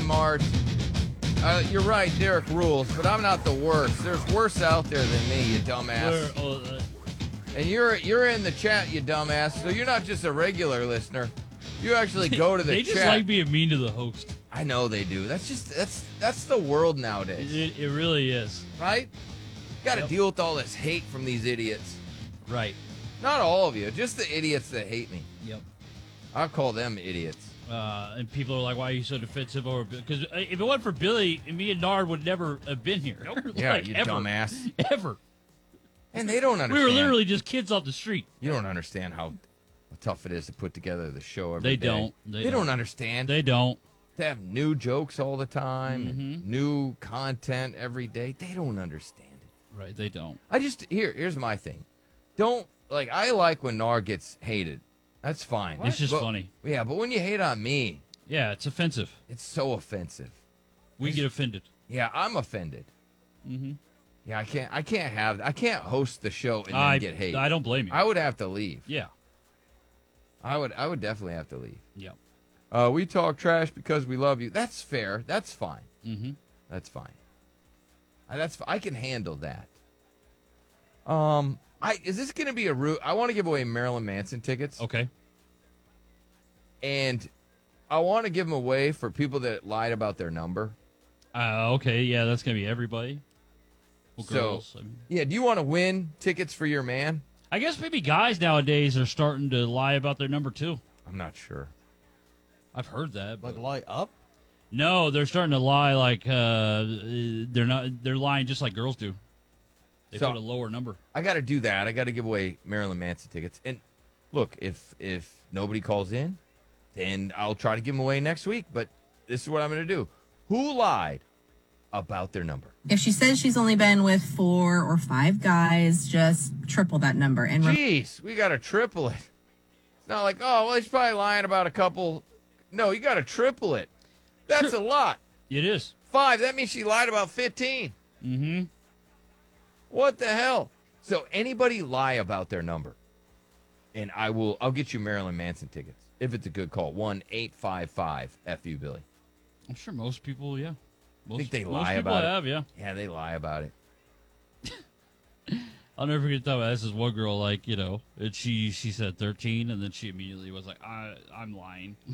Mart. You're right, Derek rules, but I'm not the worst. There's worse out there than me, you dumbass. And you're in the chat, you dumbass. So you're not just a regular listener. You actually go to the they chat. just like being mean to the host. I know they do. That's the world nowadays. It really is. Right? Got to Yep. deal with all this hate from these idiots. Right. Not all of you, just the idiots that hate me. Yep. I'll call them idiots. And people are like, "Why are you so defensive over?" Because if it wasn't for Billy, me and Nard would never have been here. Nope. Yeah, like, you ever, dumbass. Ever. And they don't understand. We were literally just kids off the street. You don't understand how tough it is to put together the show every They day. don't. They don't understand. They don't. To have new jokes all the time, Mm-hmm. and new content every day. They don't understand it. Right, they don't. Here's my thing. I like when Nar gets hated. That's fine. It's just funny. Yeah, but when you hate on me, Yeah, it's offensive. it's so offensive. We get offended. Yeah, I'm offended. Mm-hmm. Yeah, I can't host the show and then get hate. I don't blame you. I would have to leave. Yeah. I would definitely have to leave. Yeah. We talk trash because we love you. That's fair. That's fine. Mm-hmm. That's fine. I can handle that. Is this going to be a route? I want to give away Marilyn Manson tickets. Okay. And I want to give them away for people that lied about their number. Okay, yeah, that's going to be everybody. Well, So, girls. Yeah, do you want to win tickets for your man? I guess maybe guys nowadays are starting to lie about their number, too. I'm not sure. I've heard that. Like lie up? No, they're starting to lie like they're lying just like girls do. They So- put a lower number. I got to do that. I got to give away Marilyn Manson tickets. And look, if nobody calls in, then I'll try to give them away next week. But this is what I'm going to do. Who lied about their number? If she says she's only been with 4 or 5 guys, just triple that number. And Jeez, we got to triple it. It's not like, oh, well, he's probably lying about a couple. No, you got to triple it. That's a lot. It is. 5, that means she lied about 15. Mm-hmm. What the hell? So anybody lie about their number, and I'll get you Marilyn Manson tickets if it's a good call. 1-855-FU Billy. I'm sure most people, yeah. Most, Think they most lie people about it? have, yeah. Yeah, they lie about it. I'll never forget that. This is one girl, like, and she said 13, and then she immediately was like, I'm lying.